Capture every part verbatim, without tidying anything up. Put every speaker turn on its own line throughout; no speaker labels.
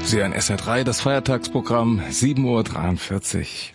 Sie hören S R drei, das Feiertagsprogramm, sieben Uhr dreiundvierzig.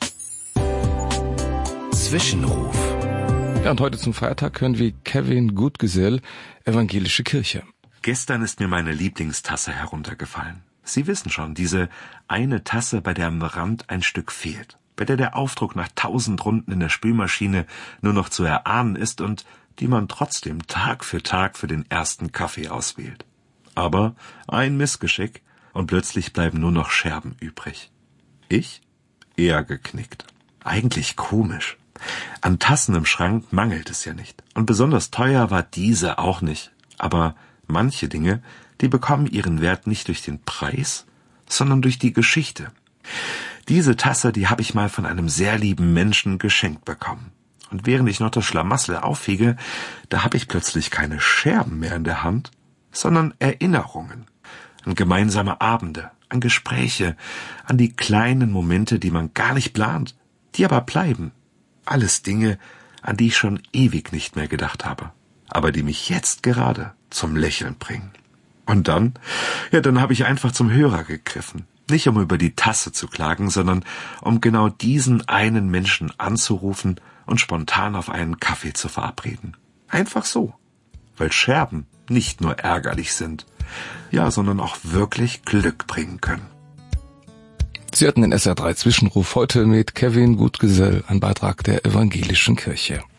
Zwischenruf.
Ja, und heute zum Feiertag hören wir Kevin Gutgesell, Evangelische Kirche.
Gestern ist mir meine Lieblingstasse heruntergefallen. Sie wissen schon, diese eine Tasse, bei der am Rand ein Stück fehlt, bei der der Aufdruck nach tausend Runden in der Spülmaschine nur noch zu erahnen ist und die man trotzdem Tag für Tag für den ersten Kaffee auswählt. Aber ein Missgeschick und plötzlich bleiben nur noch Scherben übrig. Ich? Eher geknickt. Eigentlich komisch. An Tassen im Schrank mangelt es ja nicht. Und besonders teuer war diese auch nicht. Aber manche Dinge, die bekommen ihren Wert nicht durch den Preis, sondern durch die Geschichte. Diese Tasse, die habe ich mal von einem sehr lieben Menschen geschenkt bekommen. Und während ich noch das Schlamassel aufwiege, da habe ich plötzlich keine Scherben mehr in der Hand, sondern Erinnerungen. An gemeinsame Abende, an Gespräche, an die kleinen Momente, die man gar nicht plant, die aber bleiben. Alles Dinge, an die ich schon ewig nicht mehr gedacht habe, aber die mich jetzt gerade zum Lächeln bringen. Und dann, ja, dann habe ich einfach zum Hörer gegriffen. Nicht um über die Tasse zu klagen, sondern um genau diesen einen Menschen anzurufen und spontan auf einen Kaffee zu verabreden. Einfach so. Weil Scherben nicht nur ärgerlich sind, ja, sondern auch wirklich Glück bringen können.
Sie hatten den S R drei Zwischenruf heute mit Kevin Gutgesell, ein Beitrag der Evangelischen Kirche.